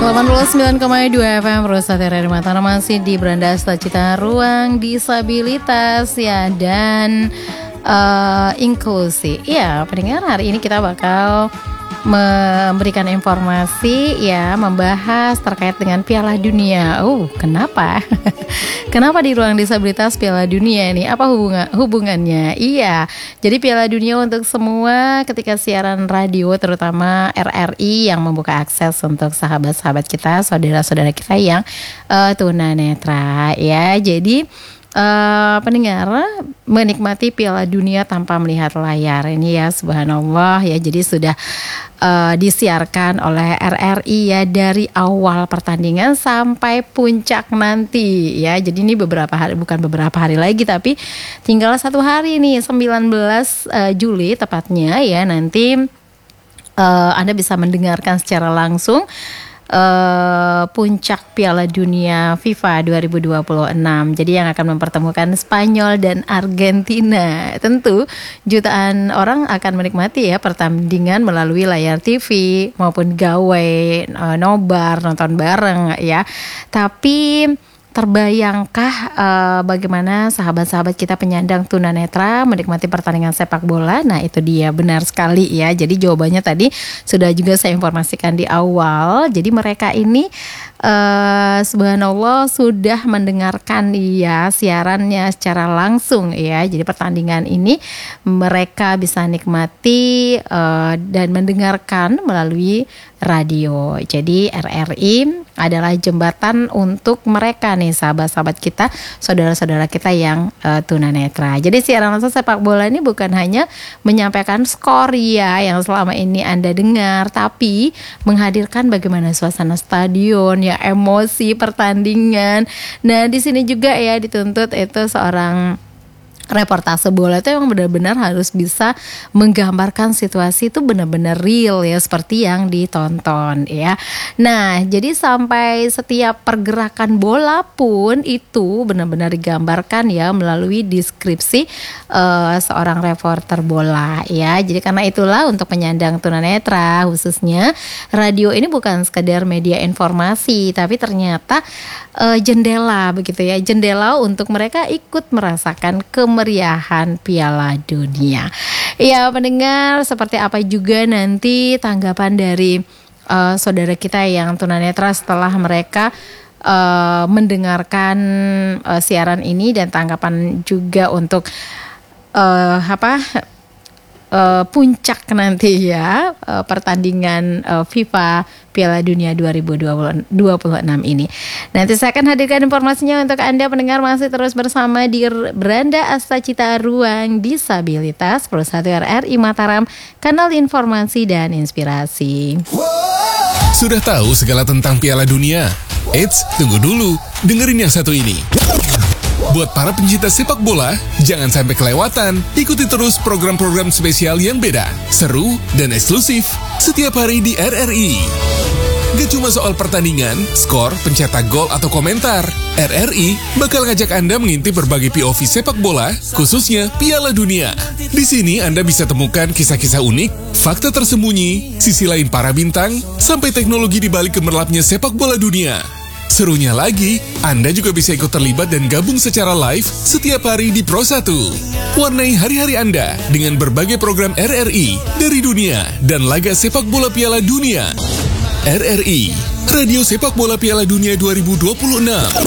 89,2 FM Rosa Terra Mataram masih di Beranda Cita Ruang Disabilitas ya dan inklusi. Ya, pendengar, hari ini kita bakal memberikan informasi ya, membahas terkait dengan Piala Dunia. Kenapa? Kenapa di ruang disabilitas Piala Dunia ini? Apa hubungannya? Iya, jadi Piala Dunia untuk semua ketika siaran radio, terutama RRI yang membuka akses untuk sahabat-sahabat kita, saudara-saudara kita yang tunanetra ya. Jadi pendengar menikmati Piala Dunia tanpa melihat layar ini ya, subhanallah ya. Jadi sudah disiarkan oleh RRI ya dari awal pertandingan sampai puncak nanti ya. Jadi ini bukan beberapa hari lagi, tapi tinggal 1 hari nih, 19 Juli tepatnya ya. Nanti Anda bisa mendengarkan secara langsung puncak Piala Dunia FIFA 2026. Jadi yang akan mempertemukan Spanyol dan Argentina. Tentu jutaan orang akan menikmati ya pertandingan melalui layar TV maupun gawai, nobar, nonton bareng ya. Tapi terbayangkah bagaimana sahabat-sahabat kita penyandang tunanetra menikmati pertandingan sepak bola? Nah, itu dia, benar sekali ya. Jadi jawabannya tadi sudah juga saya informasikan di awal. Jadi mereka ini subhanallah sudah mendengarkan ya siarannya secara langsung ya. Jadi pertandingan ini mereka bisa nikmati dan mendengarkan melalui radio. Jadi RRI adalah jembatan untuk mereka nih, sahabat-sahabat kita, saudara-saudara kita yang tunanetra. Jadi siaran langsung sepak bola ini bukan hanya menyampaikan skor ya yang selama ini Anda dengar, tapi menghadirkan bagaimana suasana stadion ya, emosi pertandingan. Nah, di sini juga ya dituntut itu seorang reportase bola itu yang benar-benar harus bisa menggambarkan situasi itu benar-benar real ya, seperti yang ditonton ya. Nah, jadi sampai setiap pergerakan bola pun itu benar-benar digambarkan ya melalui deskripsi seorang reporter bola ya. Jadi karena itulah untuk penyandang tunanetra khususnya, radio ini bukan sekedar media informasi, tapi ternyata jendela begitu ya, jendela untuk mereka ikut merasakan kemeriahan Piala Dunia. Ya pendengar, seperti apa juga nanti tanggapan dari saudara kita yang tunanetra setelah mereka mendengarkan siaran ini, dan tanggapan juga untuk puncak nanti ya pertandingan FIFA Piala Dunia 2026 ini. Nanti saya akan hadirkan informasinya untuk Anda pendengar, masih terus bersama di Beranda Cita Ruang Disabilitas Pro 1 RRI Mataram, kanal informasi dan inspirasi. Sudah tahu segala tentang Piala Dunia? Eits, tunggu dulu, dengerin yang satu ini. Buat para pencinta sepak bola, jangan sampai kelewatan. Ikuti terus program-program spesial yang beda, seru, dan eksklusif setiap hari di RRI. Gak cuma soal pertandingan, skor, pencetak gol, atau komentar. RRI bakal ngajak Anda mengintip berbagai POV sepak bola, khususnya Piala Dunia. Di sini Anda bisa temukan kisah-kisah unik, fakta tersembunyi, sisi lain para bintang, sampai teknologi di balik gemerlapnya sepak bola dunia. Serunya lagi, Anda juga bisa ikut terlibat dan gabung secara live setiap hari di Pro 1. Warnai hari-hari Anda dengan berbagai program RRI dari dunia dan laga sepak bola Piala Dunia. RRI, Radio Sepak Bola Piala Dunia 2026.